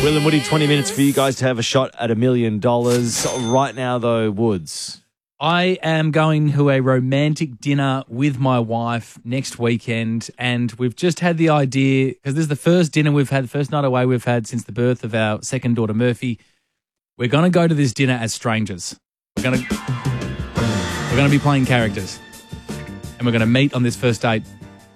Will and Woody, 20 minutes for you guys to have a shot at $1 million. Right now, though, Woods. I am going to a romantic dinner with my wife next weekend, and we've just had the idea, because this is the first dinner we've had, the first night away we've had since the birth of our second daughter, Murphy. We're going to go to this dinner as strangers. We're going to be playing characters, and we're going to meet on this first date.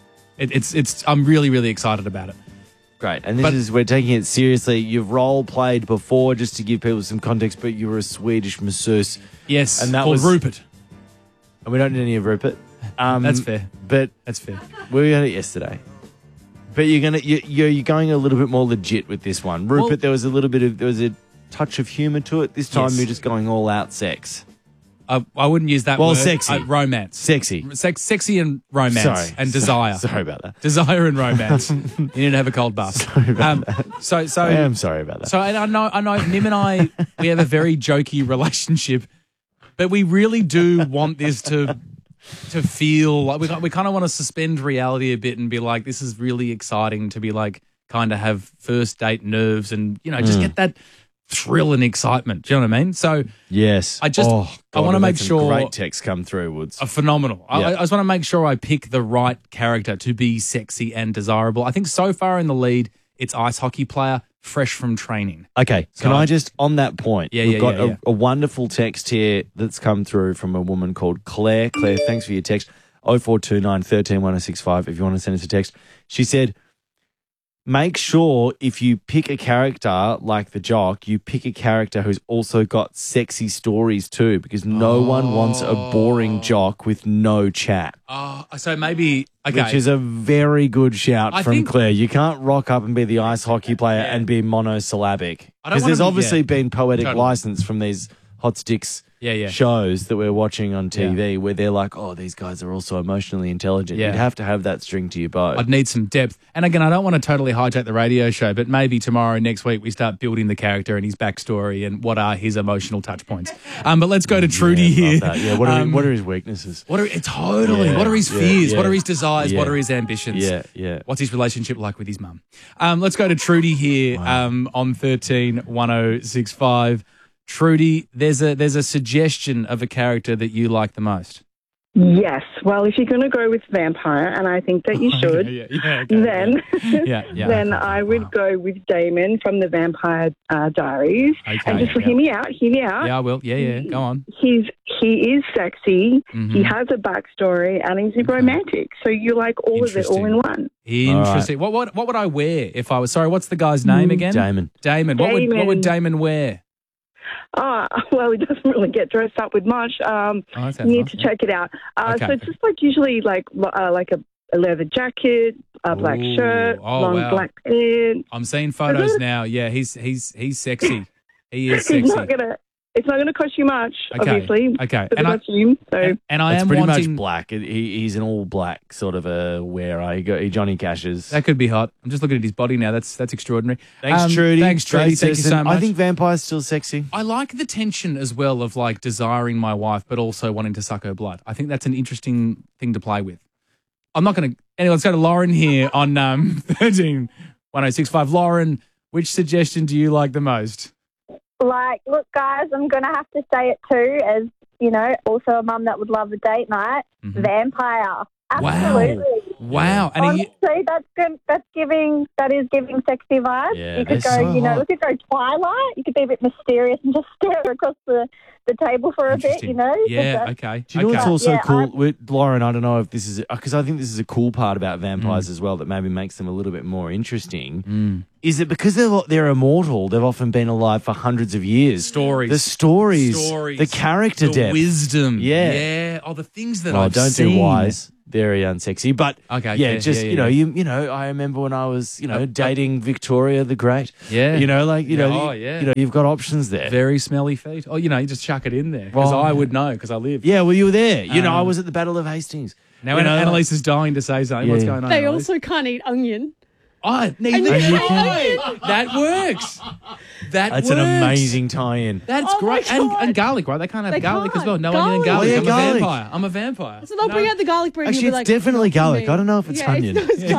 I'm really, really excited about it. Great. And we're taking it seriously. You've role played before, just to give people some context, but you were a Swedish masseuse. Yes, and that called was Rupert. And we don't need any of Rupert. That's fair. But that's fair. We had it yesterday. But you're going a little bit more legit with this one. Rupert, there was a touch of humour to it. This time you're just going all out sex. I wouldn't use that word. Sexy. Romance. Sexy. Sexy and romance. And desire. Sorry about that. Desire and romance. You need to have a cold bath. Sorry about that. So I am sorry about that. So I know Nim and I, we have a very jokey relationship, but we really do want this to feel like we kind of want to suspend reality a bit and be like, this is really exciting to be like, kind of have first date nerves and, just get that thrill and excitement. Do you know what I mean? So yes, I want to make sure great texts come through, Woods. Phenomenal. Yeah. I just want to make sure I pick the right character to be sexy and desirable. I think so far in the lead, it's ice hockey player fresh from training. Okay, can I just on that point? We've got a wonderful text here that's come through from a woman called Claire. Claire, thanks for your text. 0429 13 1065 if you want to send us a text. She said, make sure if you pick a character like the jock, you pick a character who's also got sexy stories too, because no one wants a boring jock with no chat. So maybe, okay. Which is a very good shout from Claire. You can't rock up and be the ice hockey player and be monosyllabic. Because there's obviously been poetic license from these hot sticks shows that we're watching on TV where they're like, oh, these guys are also emotionally intelligent. You'd have to have that string to your bow. I'd need some depth. And again, I don't want to totally hijack the radio show, but maybe tomorrow, next week, we start building the character and his backstory and what are his emotional touch points. But let's go to Trudy here. Yeah, what are his weaknesses? What are his fears? What are his desires? What are his ambitions? Yeah. What's his relationship like with his mum? Let's go to Trudy here on 13 1065. Trudy, there's a suggestion of a character that you like the most. Yes. Well, if you're going to go with vampire, and I think that you should, then I would go with Damon from the Vampire Diaries. Okay, and just hear me out. Yeah, I will. Yeah. Go on. He is sexy. Mm-hmm. He has a backstory, and he's romantic. So you like all of it all in one. Interesting. Right. What would I wear if I was? Sorry, what's the guy's name again? Damon. What would Damon wear? Well, he doesn't really get dressed up with much. You need to check it out. So it's just usually like a leather jacket, a black shirt, long black pants. I'm seeing photos now. Yeah, he's sexy. He is sexy. It's not going to cost you much, obviously. Okay. For the costume. And I am pretty much black. He's an all black sort of a wearer. He Johnny Cashes. That could be hot. I'm just looking at his body now. That's extraordinary. Thanks, Trudy. Thank you so much. I think vampire's still sexy. I like the tension as well of like desiring my wife, but also wanting to suck her blood. I think that's an interesting thing to play with. I'm not going to. Anyway, let's go to Lauren here on 13 1065. Lauren, which suggestion do you like the most? Look, guys, I'm going to have to say it too, as, also a mum that would love a date night. Mm-hmm. Vampire. Absolutely. Wow. And honestly, that is giving sexy vibes. Yeah, you could go, we could go Twilight. You could be a bit mysterious and just stare across the table for a bit, Yeah, okay. Do you know what's also cool? Lauren, I don't know if this is, because I think this is a cool part about vampires as well that maybe makes them a little bit more interesting. Is it because they're immortal, they've often been alive for hundreds of years. The stories, the character depth. Wisdom. Yeah. The things that I've don't seen. do wise. Very unsexy, but I remember when I was, dating Victoria the Great. Yeah, you've got options there. Very smelly feet. Oh, you just chuck it in there because I would know because I live. Yeah, well, you were there. I was at the Battle of Hastings. Now, Annalise is dying to say something. What's going on? They also can't eat onion. Neither can I. That works. That's an amazing tie-in. That's great. And garlic, right? They can't have garlic as well. No onion and garlic. I'm a vampire. I'm a vampire. So they'll bring out the garlic bread. Actually, it's definitely garlic. I don't know if it's onion.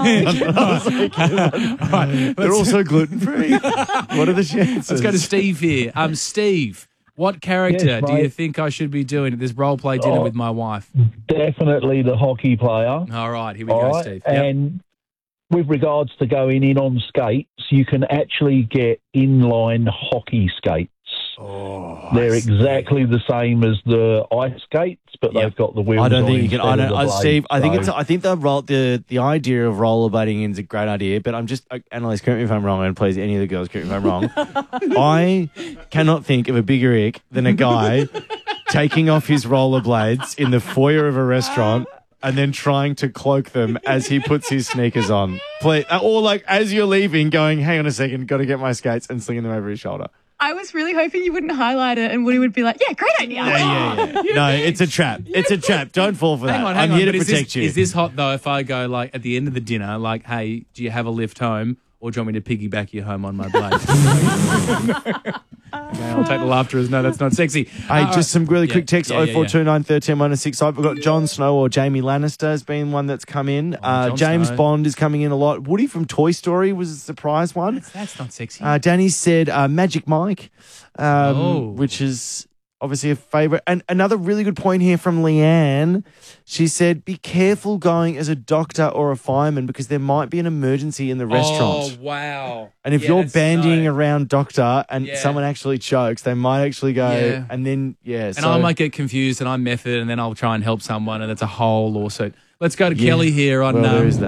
Right. They're also gluten-free. What are the chances? Let's go to Steve here. Steve, what character do you think I should be doing at this role-play dinner with my wife? Definitely the hockey player. All right, here we go, Steve. Yep. And with regards to going in on skates, you can actually get inline hockey skates. Oh, they're exactly the same as the ice skates, but they've got the wheels. I don't think you can. Steve, I think the idea of rollerblading in is a great idea, but I'm just Annalise, correct me if I'm wrong, and please any of the girls correct me if I'm wrong. I cannot think of a bigger ick than a guy taking off his rollerblades in the foyer of a restaurant and then trying to cloak them as he puts his sneakers on. Please, or like as you're leaving, going, hang on a second, got to get my skates, and slinging them over his shoulder. I was really hoping you wouldn't highlight it and Woody would be like, yeah, great idea. Yeah. No, it's a trap. It's a trap. Don't fall for that. Hang on, I'm here to protect you. Is this hot, though, if I go, like, at the end of the dinner, like, hey, do you have a lift home? Or do you want me to piggyback you home on my blade? Okay, I'll take the laughter as no, that's not sexy. Hey, just some really quick text, 0429 13 165. We've got Jon Snow or Jamie Lannister has been one that's come in. James Snow. Bond is coming in a lot. Woody from Toy Story was a surprise one. That's not sexy. Danny said Magic Mike, which is obviously a favourite. And another really good point here from Leanne. She said, be careful going as a doctor or a fireman because there might be an emergency in the restaurant. Oh, wow. And if you're bandying around doctor and someone actually chokes, they might actually go and then, And I might get confused and I'm method and then I'll try and help someone and it's a whole lawsuit. Let's go to Kelly here on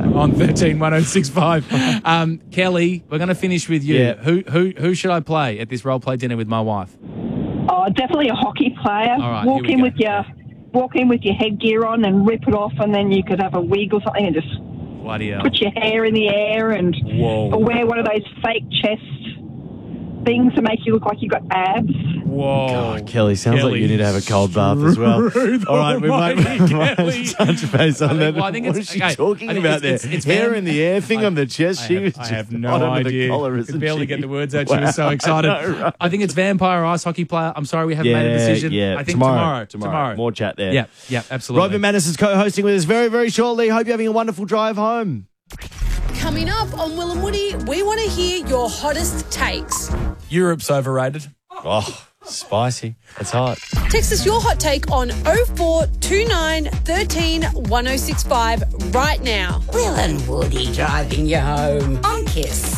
131065. Kelly, we're going to finish with you. Yeah. Who should I play at this role play dinner with my wife? Oh, definitely a hockey player. All right, walk in with your headgear on and rip it off, and then you could have a wig or something and just put your hair in the air and or wear one of those fake chest things to make you look like you got abs. Whoa. God, Kelly, sounds like you need to have a cold bath as well. All right, we might touch base on that. Well, I think what is she talking about there? It's hair in the air, thing on the chest. I have no idea. I could barely get the words out. She was so excited. I think it's vampire ice hockey player. I'm sorry we haven't made a decision. Yeah, I think tomorrow. More chat there. Yeah, absolutely. Robin Manus is co-hosting with us very, very shortly. Hope you're having a wonderful drive home. Coming up on Will and Woody, we want to hear your hottest takes. Europe's overrated. Oh, spicy. It's hot. Text us your hot take on 0429 13 1065 right now. Will and Woody driving you home on Kiss.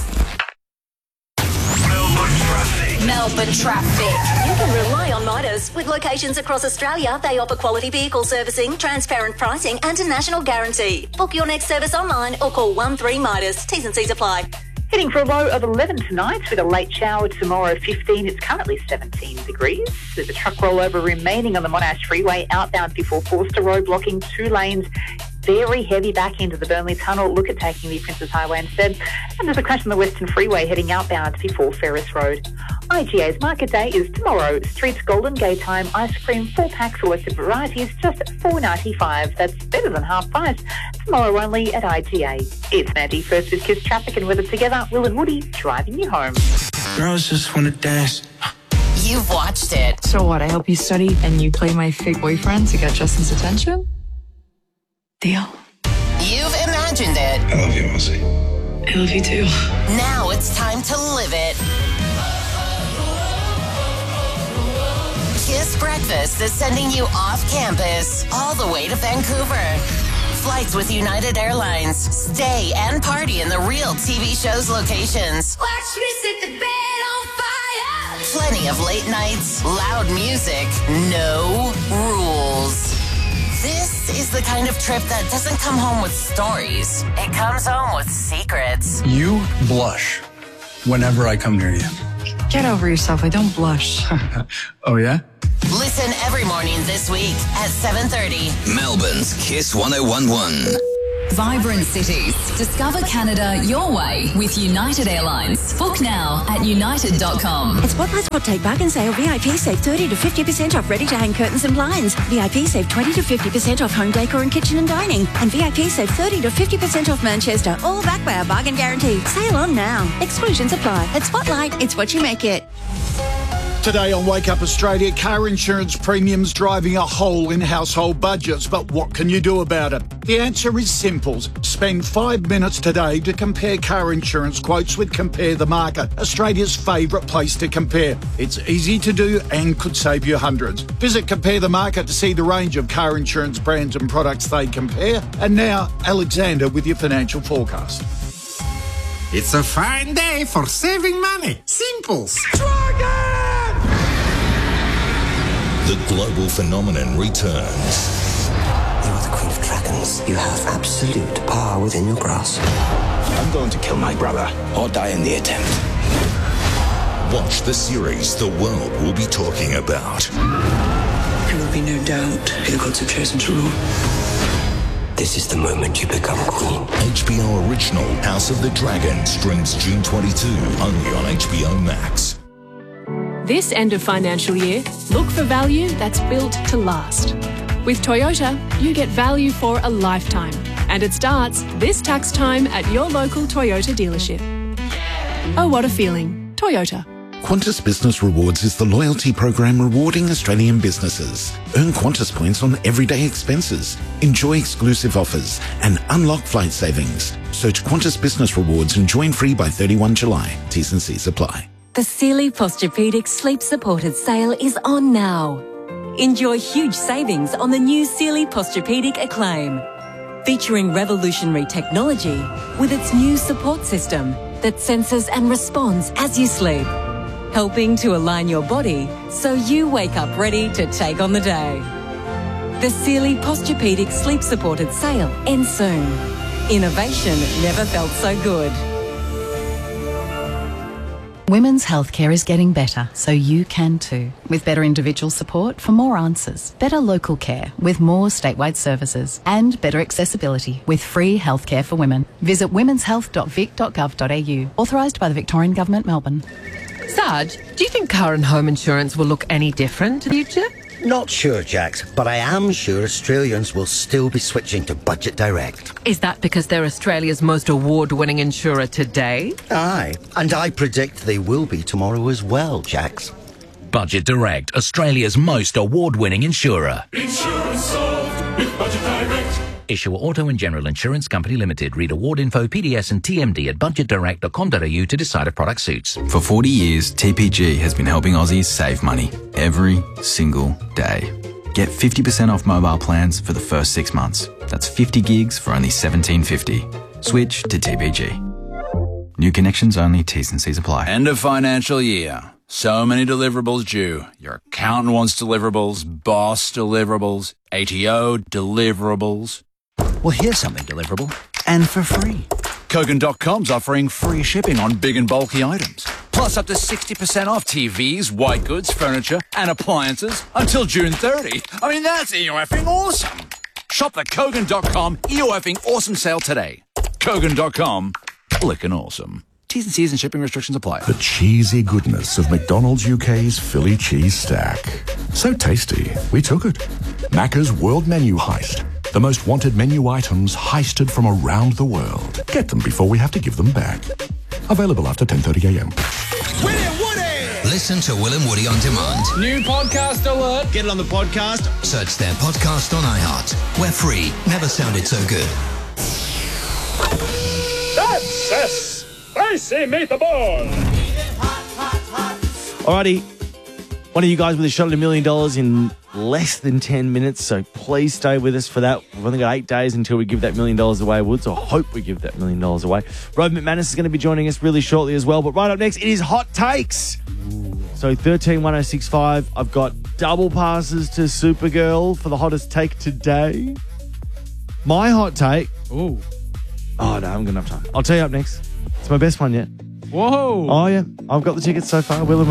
Melbourne Traffic. You can rely on Midas. With locations across Australia, they offer quality vehicle servicing, transparent pricing and a national guarantee. Book your next service online or call 13 Midas. T's and C's apply. Heading for a low of 11 tonight with a late shower tomorrow 15. It's currently 17 degrees. There's a truck rollover remaining on the Monash Freeway outbound before Forster Road, blocking 2 lanes. Very heavy back into the Burnley Tunnel. Look at taking the Princess Highway instead. And there's a crash on the Western Freeway heading outbound before Ferris Road. IGA's Market Day is tomorrow. Streets Golden Gaytime ice cream 4-pack selected varieties just $4.95. That's better than half price. Tomorrow only at IGA. It's Mandy, first with Kiss Traffic and Weather together. Will and Woody driving you home. Girls just want to dance. You've watched it. So what? I help you study and you play my fake boyfriend to get Justin's attention? Deal. You've imagined it. I love you, Ozzy. I love you too. Now it's time to live it. Kiss Breakfast is sending you off campus all the way to Vancouver. Flights with United Airlines. Stay and party in the real TV show's locations. Watch me set the bed on fire. Plenty of late nights, loud music, no rules. This is the kind of trip that doesn't come home with stories. It comes home with secrets. You blush whenever I come near you. Get over yourself. I don't blush. Oh, yeah? Listen every morning this week at 7:30. Melbourne's Kiss 1011. Vibrant cities. Discover Canada your way with United Airlines. Book now at united.com. At Spotlight's Hot Take Bargain Sale, VIP save 30 to 50% off ready-to-hang curtains and blinds. VIP save 20 to 50% off home decor and kitchen and dining. And VIP save 30 to 50% off Manchester, all backed by our bargain guarantee. Sale on now. Exclusions apply. At Spotlight, it's what you make it. Today on Wake Up Australia, car insurance premiums driving a hole in household budgets. But what can you do about it? The answer is simple. Spend 5 minutes today to compare car insurance quotes with Compare the Market, Australia's favourite place to compare. It's easy to do and could save you hundreds. Visit Compare the Market to see the range of car insurance brands and products they compare. And now, Alexander with your financial forecast. It's a fine day for saving money. Simples. The global phenomenon returns. You are the Queen of Dragons. You have absolute power within your grasp. I'm going to kill my brother or die in the attempt. Watch the series the world will be talking about. There will be no doubt who the gods have chosen to rule. This is the moment you become queen. HBO original House of the Dragon streams June 22, only on HBO Max. This end of financial year, look for value that's built to last. With Toyota, you get value for a lifetime. And it starts this tax time at your local Toyota dealership. Oh, what a feeling. Toyota. Qantas Business Rewards is the loyalty program rewarding Australian businesses. Earn Qantas points on everyday expenses, enjoy exclusive offers, and unlock flight savings. Search Qantas Business Rewards and join free by 31 July. T's and C's apply. The Sealy Posturepedic Sleep Supported sale is on now. Enjoy huge savings on the new Sealy Posturepedic Acclaim, featuring revolutionary technology with its new support system that senses and responds as you sleep, helping to align your body so you wake up ready to take on the day. The Sealy Posturepedic Sleep Supported sale ends soon. Innovation never felt so good. Women's healthcare is getting better, so you can too. With better individual support for more answers, better local care with more statewide services, and better accessibility with free healthcare for women. Visit womenshealth.vic.gov.au. Authorised by the Victorian Government, Melbourne. Sarge, do you think car and home insurance will look any different in the future? Not sure, Jax, but I am sure Australians will still be switching to Budget Direct. Is that because they're Australia's most award-winning insurer today? Aye, and I predict they will be tomorrow as well, Jax. Budget Direct, Australia's most award-winning insurer. Insurance solved with Budget Direct. Issuer Auto and General Insurance Company Limited. Read award info, PDS and TMD at budgetdirect.com.au to decide if product suits. For 40 years, TPG has been helping Aussies save money every single day. Get 50% off mobile plans for the first 6 months. That's 50 gigs for only $17.50. Switch to TPG. New connections only, T's and C's apply. End of financial year. So many deliverables due. Your accountant wants deliverables, boss deliverables, ATO deliverables. Well, here's something deliverable, and for free. Kogan.com's offering free shipping on big and bulky items. Plus up to 60% off TVs, white goods, furniture, and appliances until June 30. I mean, that's EOFing awesome. Shop the Kogan.com EOFing awesome sale today. Kogan.com, flickin' awesome. T's and C's and shipping restrictions apply. The cheesy goodness of McDonald's UK's Philly cheese stack. So tasty, we took it. Macca's World Menu Heist. The most wanted menu items heisted from around the world. Get them before we have to give them back. Available after 10:30 a.m. Listen to Will and Woody on demand. New podcast alert. Get it on the podcast. Search their podcast on iHeart. We're free. Never sounded so good. That's a spicy meatball. Alrighty. One of you guys with a shot at $1 million in less than 10 minutes, so please stay with us for that. We've only got 8 days until we give that $1 million away, Woods. I hope we give that $1 million away. Rove McManus is going to be joining us really shortly as well. But right up next, it is Hot Takes. So 131065, I've got double passes to Supergirl for the hottest take today. My hot take. Ooh. Oh, no, I'm going to have time. I'll tell you up next. It's my best one yet. Whoa. Oh, yeah. I've got the tickets so far. Will and